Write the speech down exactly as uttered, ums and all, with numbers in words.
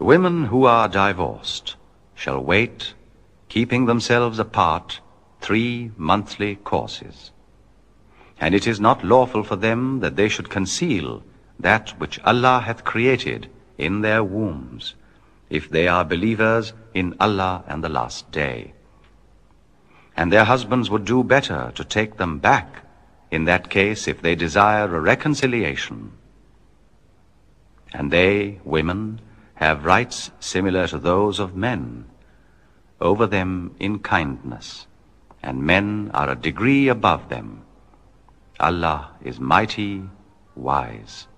Women who are divorced shall wait, keeping themselves apart, three monthly courses. And it is not lawful for them that they should conceal that which Allah hath created in their wombs, if they are believers in Allah and the last day. And their husbands would do better to take them back in that case if they desire a reconciliation. And they, women, have rights similar to those of men over them in kindness, and men are a degree above them. Allah is mighty, wise.